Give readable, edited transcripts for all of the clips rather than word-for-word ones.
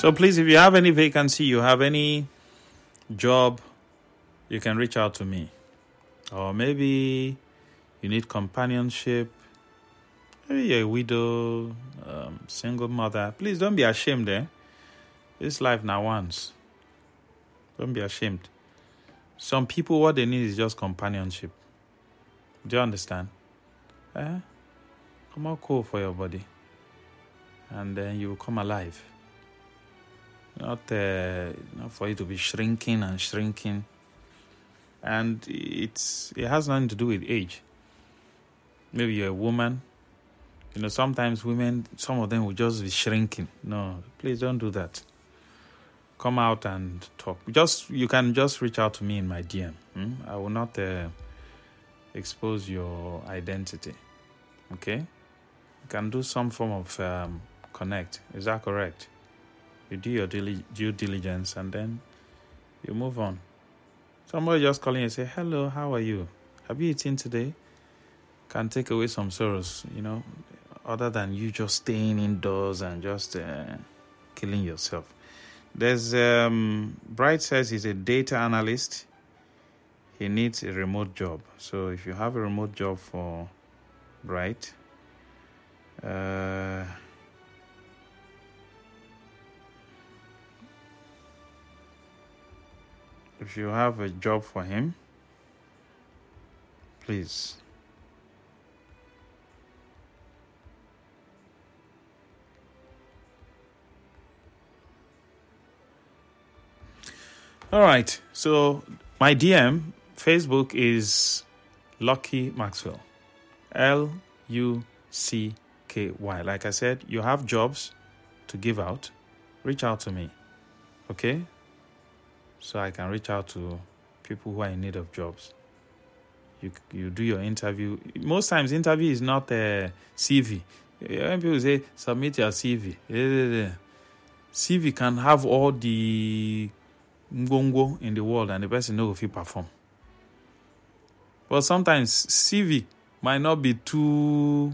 So please, if you have any vacancy, you have any job, you can reach out to me. Or maybe you need companionship. Maybe you're a widow, single mother. Please don't be ashamed, eh? This life now once. Don't be ashamed. Some people, what they need is just companionship. Do you understand? Come out cool for your body. And then you will come alive. Not for you to be shrinking and shrinking. And it has nothing to do with age. Maybe you're a woman. Sometimes women, some of them will just be shrinking. No, please don't do that. Come out and talk. You can just reach out to me in my DM. I will not expose your identity. Okay? You can do some form of connect. Is that correct? You do your due diligence and then you move on. Somebody just calling and say, hello, how are you? Have you eaten today? Can take away some sorrows, other than you just staying indoors and just killing yourself. There's Bright says he's a data analyst. He needs a remote job. So if you have a remote job for Bright, if you have a job for him, please. All right, so my DM, Facebook is Lucky Maxwell. Lucky. Like I said, you have jobs to give out, reach out to me, okay? So I can reach out to people who are in need of jobs. You do your interview. Most times, interview is not a CV. When people say, submit your CV. CV can have all the ngongo in the world and the person know if you perform. But sometimes CV might not be too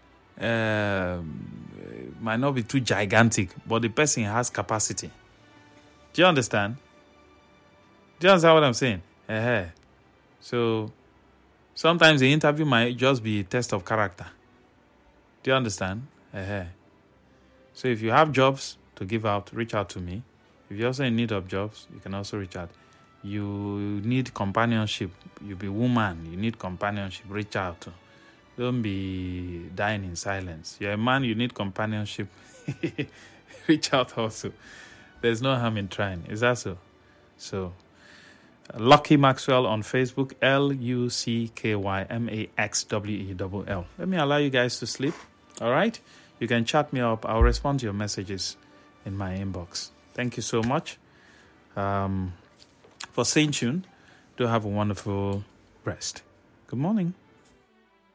gigantic, but the person has capacity. Do you understand? Do you understand what I'm saying? So sometimes the interview might just be a test of character. Do you understand? So if you have jobs to give out, reach out to me. If you're also in need of jobs, you can also reach out. You need companionship. You be woman, you need companionship, reach out. Don't be dying in silence. You're a man, you need companionship. Reach out also. There's no harm in trying. Is that so? So, Lucky Maxwell on Facebook, LuckyMaxwell. Let me allow you guys to sleep. All right? You can chat me up. I'll respond to your messages in my inbox. Thank you so much for staying tuned. Do have a wonderful rest. Good morning.